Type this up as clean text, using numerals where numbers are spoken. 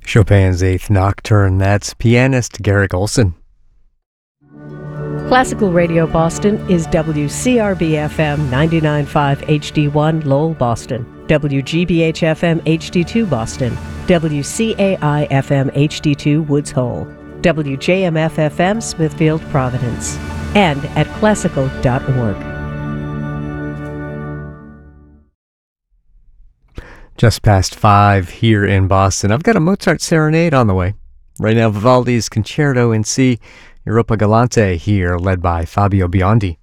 Chopin's Eighth Nocturne, that's pianist Garrick Olson. Classical Radio Boston is WCRB-FM 99.5 HD1 Lowell, Boston, WGBH-FM HD2 Boston, WCAI-FM HD2 Woods Hole, WJMF-FM Smithfield, Providence, and at classical.org. Just past 5 here in Boston. I've got a Mozart serenade on the way. Right now, Vivaldi's Concerto in C, Europa Galante here, led by Fabio Biondi.